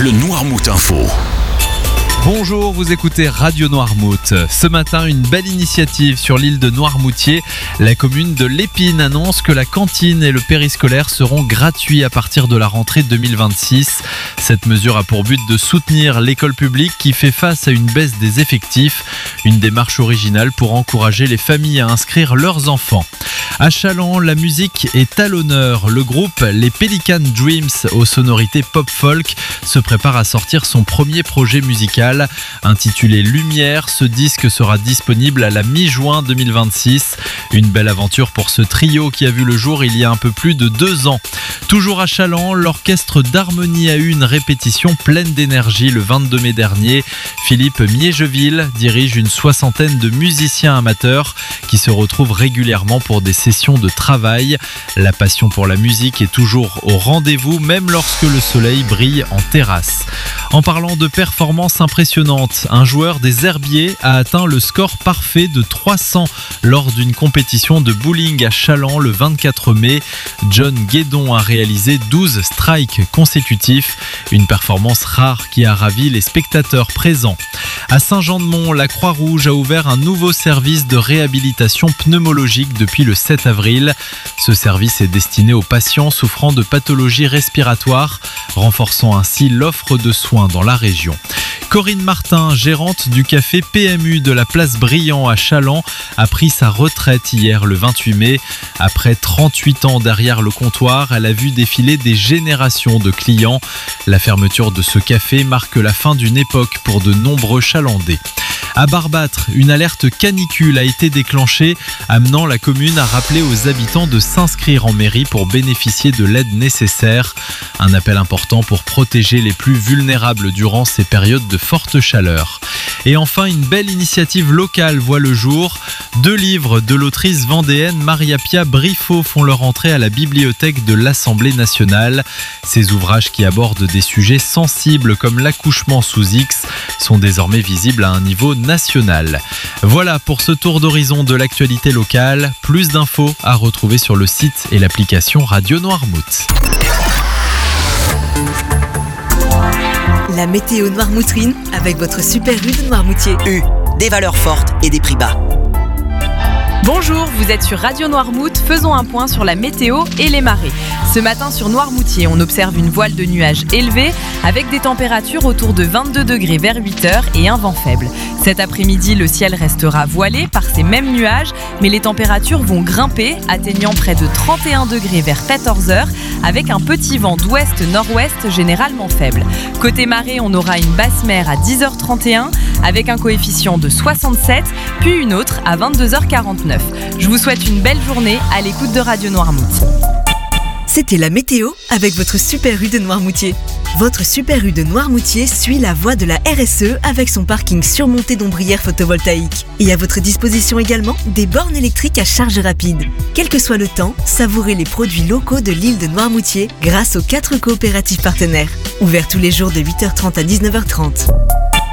le Noirmout Info. Bonjour, vous écoutez Radio Noirmout. Ce matin, une belle initiative sur l'île de Noirmoutier. La commune de Lépine annonce que la cantine et le périscolaire seront gratuits à partir de la rentrée 2026. Cette mesure a pour but de soutenir l'école publique qui fait face à une baisse des effectifs. Une démarche originale pour encourager les familles à inscrire leurs enfants. À Challans, la musique est à l'honneur. Le groupe Les Pelican Dreams, aux sonorités pop-folk, se prépare à sortir son premier projet musical. Intitulé Lumière, ce disque sera disponible à la mi-juin 2026. Une belle aventure pour ce trio qui a vu le jour il y a un peu plus de 2 ans. Toujours à Challans, l'orchestre d'harmonie a eu une répétition pleine d'énergie le 22 mai dernier. Philippe Miégeville dirige une 60aine de musiciens amateurs qui se retrouvent régulièrement pour des sessions de travail. La passion pour la musique est toujours au rendez-vous, même lorsque le soleil brille en terrasse. En parlant de performances impressionnantes, un joueur des Herbiers a atteint le score parfait de 300 lors d'une compétition de bowling à Challans le 24 mai. John Guédon a réalisé 12 strikes consécutifs, une performance rare qui a ravi les spectateurs présents. À Saint-Jean-de-Mont, la Croix-Rouge a ouvert un nouveau service de réhabilitation pneumologique depuis le 7 avril. Ce service est destiné aux patients souffrant de pathologies respiratoires, renforçant ainsi l'offre de soins dans la région. Corinne Martin, gérante du café PMU de la place Briand à Challans, a pris sa retraite hier le 28 mai. Après 38 ans derrière le comptoir, elle a vu défiler des générations de clients. La fermeture de ce café marque la fin d'une époque pour de nombreux Chalandais. À Barbâtre, une alerte canicule a été déclenchée, amenant la commune à rappeler aux habitants de s'inscrire en mairie pour bénéficier de l'aide nécessaire. Un appel important pour protéger les plus vulnérables durant ces périodes de forte chaleur. Et enfin, une belle initiative locale voit le jour. 2 livres de l'autrice vendéenne Maria-Pia Briffaut font leur entrée à la bibliothèque de l'Assemblée nationale. Ces ouvrages qui abordent des sujets sensibles comme l'accouchement sous X sont désormais visibles à un niveau national. Voilà pour ce tour d'horizon de l'actualité locale. Plus d'infos à retrouver sur le site et l'application Radio Noirmout. La météo noirmoutrine avec votre super U de Noirmoutier. U, des valeurs fortes et des prix bas. Bonjour, vous êtes sur Radio Noirmout, faisons un point sur la météo et les marées. Ce matin sur Noirmoutier, on observe une voile de nuages élevée avec des températures autour de 22 degrés vers 8h et un vent faible. Cet après-midi, le ciel restera voilé par ces mêmes nuages, mais les températures vont grimper, atteignant près de 31 degrés vers 14h avec un petit vent d'ouest-nord-ouest généralement faible. Côté marée, on aura une basse mer à 10h31 avec un coefficient de 67, puis une autre à 22h49. Je vous souhaite une belle journée à l'écoute de Radio Noirmout. C'était la météo avec votre super U de Noirmoutier. Votre super U de Noirmoutier suit la voie de la RSE avec son parking surmonté d'ombrières photovoltaïques. Et à votre disposition également des bornes électriques à charge rapide. Quel que soit le temps, savourez les produits locaux de l'île de Noirmoutier grâce aux 4 coopératives partenaires. Ouverts tous les jours de 8h30 à 19h30.